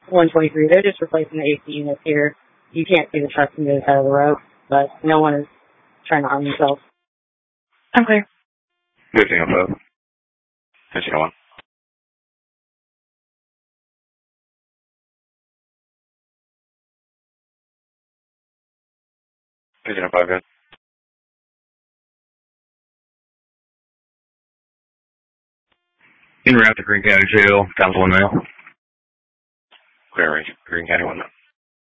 123. They're just replacing the AC units here. You can't see the trucks from the other side of the road, but no one is trying to harm themselves. I'm clear. 1505. 1501. 1505, good. En route to Greene County Jail, Council 1 now. Clear range, Greene County 1 now.